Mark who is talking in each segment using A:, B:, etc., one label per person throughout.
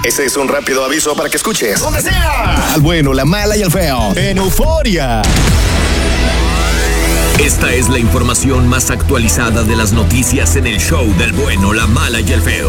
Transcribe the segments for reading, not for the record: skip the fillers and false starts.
A: Este es un rápido aviso para que escuches donde sea al bueno, la mala y el feo en Euforia.
B: Esta es la información más actualizada de las noticias en el show del bueno, la mala y el feo.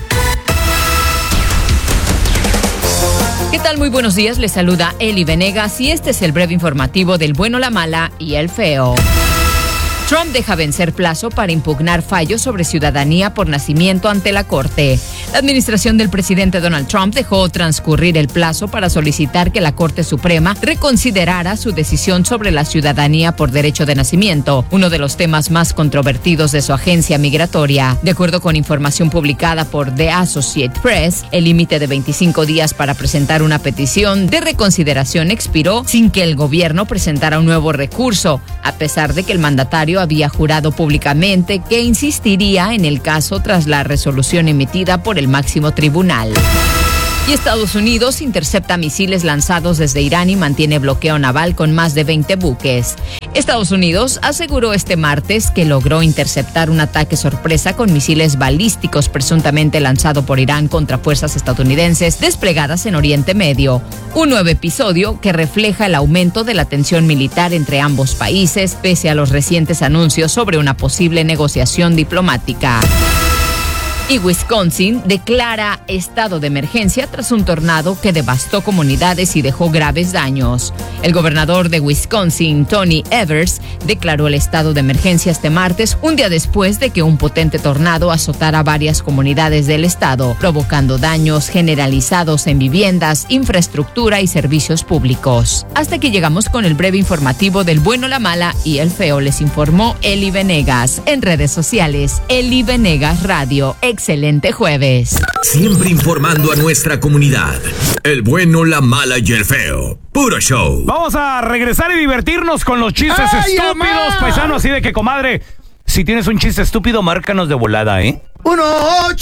C: ¿Qué tal? Muy buenos días, les saluda Eli Venegas y este es el breve informativo del bueno, la mala y el feo. Trump deja vencer plazo para impugnar fallos sobre ciudadanía por nacimiento ante la Corte. La administración del presidente Donald Trump dejó transcurrir el plazo para solicitar que la Corte Suprema reconsiderara su decisión sobre la ciudadanía por derecho de nacimiento, uno de los temas más controvertidos de su agencia migratoria. De acuerdo con información publicada por The Associated Press, el límite de 25 días para presentar una petición de reconsideración expiró sin que el gobierno presentara un nuevo recurso, a pesar de que el mandatario había jurado públicamente que insistiría en el caso tras la resolución emitida por el máximo tribunal. Y Estados Unidos intercepta misiles lanzados desde Irán y mantiene bloqueo naval con más de 20 buques. Estados Unidos aseguró este martes que logró interceptar un ataque sorpresa con misiles balísticos presuntamente lanzado por Irán contra fuerzas estadounidenses desplegadas en Oriente Medio. Un nuevo episodio que refleja el aumento de la tensión militar entre ambos países, pese a los recientes anuncios sobre una posible negociación diplomática. Y Wisconsin declara estado de emergencia tras un tornado que devastó comunidades y dejó graves daños. El gobernador de Wisconsin, Tony Evers, declaró el estado de emergencia este martes, un día después de que un potente tornado azotara varias comunidades del estado, provocando daños generalizados en viviendas, infraestructura y servicios públicos. Hasta aquí llegamos con el breve informativo del bueno, la mala y el feo. Les informó Eli Venegas. En redes sociales, Eli Venegas Radio. Excelente jueves.
B: Siempre informando a nuestra comunidad. El bueno, la mala y el feo. Puro show.
D: Vamos a regresar y divertirnos con los chistes estúpidos, paisano. Así de que, comadre, si tienes un chiste estúpido, márcanos de volada, ¿eh?
E: 1-855-3